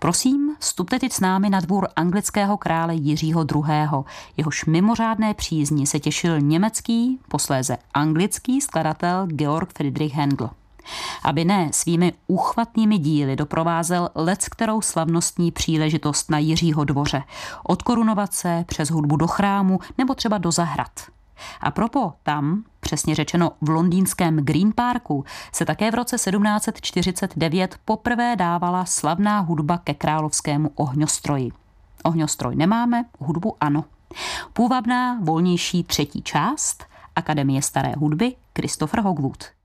Prosím, vstupte teď s námi na dvůr anglického krále Jiřího II. Jehož mimořádné přízni se těšil německý, posléze anglický skladatel Georg Friedrich Händel. Aby ne svými úchvatnými díly doprovázel leckterou slavnostní příležitost na Jiřího dvoře, od korunovace přes hudbu do chrámu nebo třeba do zahrad. A propo tam, přesně řečeno v londýnském Green Parku, se také v roce 1749 poprvé dávala slavná hudba ke královskému ohňostroji. Ohňostroj nemáme, hudbu ano. Půvabná, volnější třetí část Akademie staré hudby Christopher Hogwood.